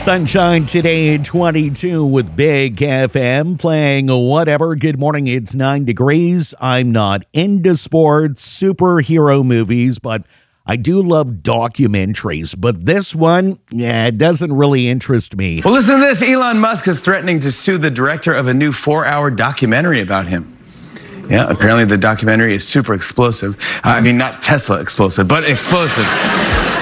Sunshine today at 22 with Big FM playing whatever. Good morning. It's 9 degrees. I'm not into sports, superhero movies, but I do love documentaries. But this one, it doesn't really interest me. Well, listen to this. Elon Musk is threatening to sue the director of a new 4-hour documentary about him. Yeah, apparently the documentary is super explosive. I mean, not Tesla explosive, but explosive.